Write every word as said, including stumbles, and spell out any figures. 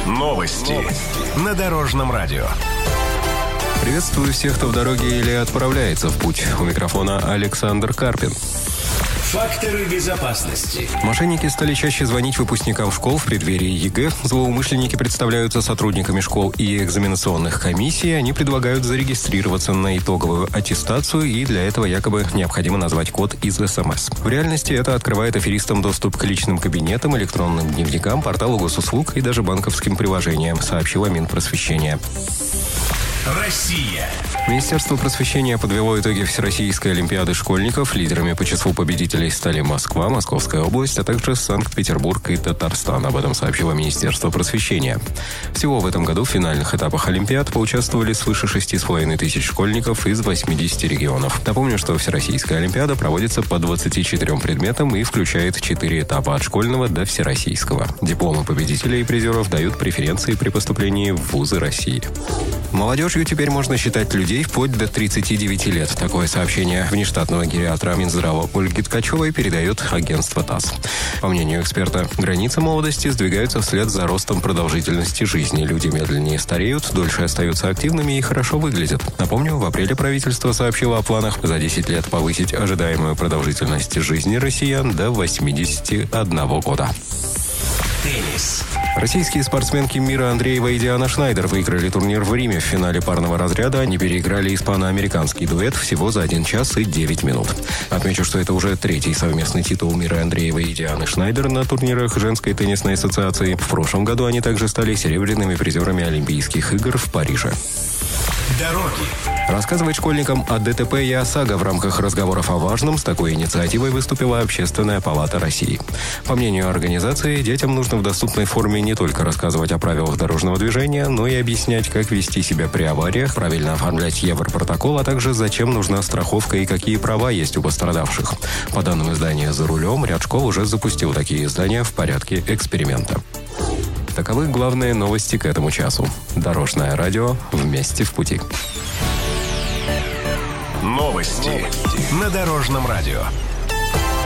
Новости, Новости. На Дорожном радио. Приветствую всех, кто в дороге или отправляется в путь. У микрофона Александр Карпин. Факторы безопасности. Мошенники стали чаще звонить выпускникам школ в преддверии ЕГЭ. Злоумышленники представляются сотрудниками школ и экзаменационных комиссий. Они предлагают зарегистрироваться на итоговую аттестацию, и для этого якобы необходимо назвать код из СМС. В реальности это открывает аферистам доступ к личным кабинетам, электронным дневникам, порталу госуслуг и даже банковским приложениям, сообщила Минпросвещение. Россия. Министерство просвещения подвело итоги Всероссийской олимпиады школьников. Лидерами по числу победителей стали Москва, Московская область, а также Санкт-Петербург и Татарстан. Об этом сообщило Министерство просвещения. Всего в этом году в финальных этапах олимпиад поучаствовали свыше шести с половиной тысяч школьников из восьмидесяти регионов. Напомню, что Всероссийская олимпиада проводится по двадцати четырем предметам и включает четыре этапа от школьного до всероссийского. Дипломы победителей и призеров дают преференции при поступлении в вузы России. Молодежью теперь можно считать людей вплоть до тридцати девяти лет. Такое сообщение внештатного гериатра Минздрава Ольги Ткачевой передает агентство ТАСС. По мнению эксперта, границы молодости сдвигаются вслед за ростом продолжительности жизни. Люди медленнее стареют, дольше остаются активными и хорошо выглядят. Напомню, в апреле правительство сообщило о планах за десять лет повысить ожидаемую продолжительность жизни россиян до восьмидесяти одного года. Теннис. Российские спортсменки Мира Андреева и Диана Шнайдер выиграли турнир в Риме. В финале парного разряда они переиграли испано-американский дуэт всего за один час и девять минут. Отмечу, что это уже третий совместный титул Мира Андреева и Дианы Шнайдер на турнирах Женской теннисной ассоциации. В прошлом году они также стали серебряными призерами Олимпийских игр в Париже. Дороги. Рассказывать школьникам о ДТП и ОСАГО в рамках разговоров о важном. С такой инициативой выступила Общественная палата России. По мнению организации, детям нужно в доступной форме не только рассказывать о правилах дорожного движения, но и объяснять, как вести себя при авариях, правильно оформлять Европротокол, а также зачем нужна страховка и какие права есть у пострадавших. По данным издания «За рулем», ряд школ уже запустил такие издания в порядке эксперимента. Таковы главные новости к этому часу. Дорожное радио. Вместе в пути. Новости на Дорожном радио.